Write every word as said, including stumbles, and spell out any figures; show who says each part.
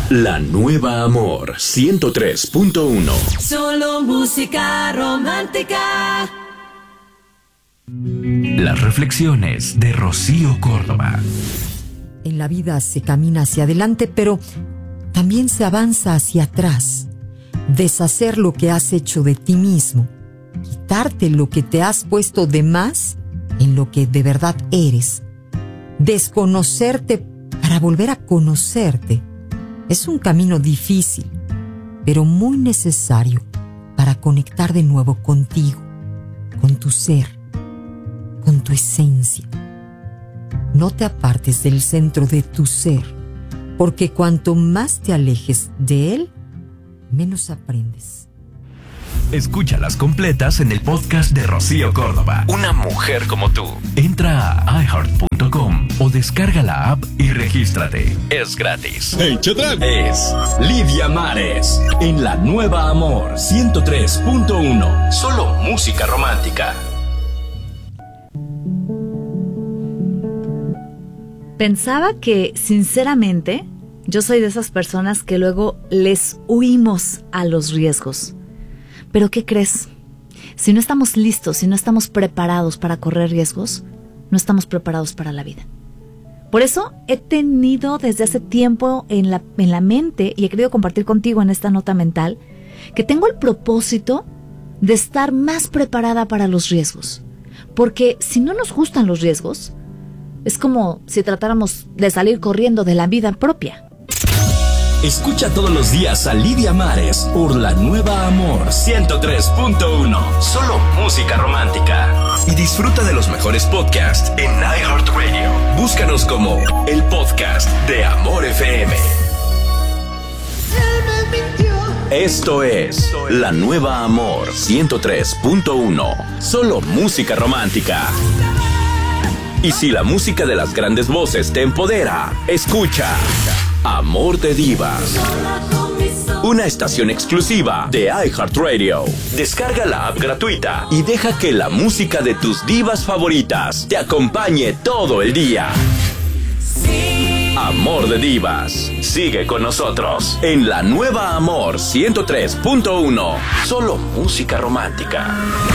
Speaker 1: La Nueva Amor ciento tres punto uno.
Speaker 2: Solo música romántica.
Speaker 3: Las reflexiones de Rocío Córdoba.
Speaker 4: En la vida se camina hacia adelante, pero también se avanza hacia atrás. Deshacer lo que has hecho de ti mismo, quitarte lo que te has puesto de más en lo que de verdad eres, desconocerte para volver a conocerte. Es un camino difícil, pero muy necesario para conectar de nuevo contigo, con tu ser, con tu esencia. No te apartes del centro de tu ser, porque cuanto más te alejes de él, menos aprendes.
Speaker 3: Escúchalas completas en el podcast de Rocío Córdoba. Una mujer como tú. Entra a i heart punto com o descarga la app y regístrate. Es gratis.
Speaker 1: Hey, Chatrán. Es Lidia Mares en La Nueva Amor ciento tres punto uno. Solo música romántica.
Speaker 5: Pensaba que, sinceramente, yo soy de esas personas que luego les huimos a los riesgos. Pero ¿qué crees? Si no estamos listos, si no estamos preparados para correr riesgos, no estamos preparados para la vida. Por eso he tenido desde hace tiempo en la, en la mente, y he querido compartir contigo en esta nota mental, que tengo el propósito de estar más preparada para los riesgos. Porque si no nos gustan los riesgos, es como si tratáramos de salir corriendo de la vida propia.
Speaker 1: Escucha todos los días a Lidia Mares por La Nueva Amor ciento tres punto uno. Solo música romántica. Y disfruta de los mejores podcasts en iHeartRadio. Búscanos como el podcast de Amor F M. Esto es La Nueva Amor ciento tres punto uno. Solo música romántica. Y si la música de las grandes voces te empodera, escucha Amor de Divas, una estación exclusiva de iHeartRadio. Descarga la app gratuita y deja que la música de tus divas favoritas te acompañe todo el día. Amor de Divas. Sigue con nosotros en La Nueva Amor ciento tres punto uno. Solo música romántica.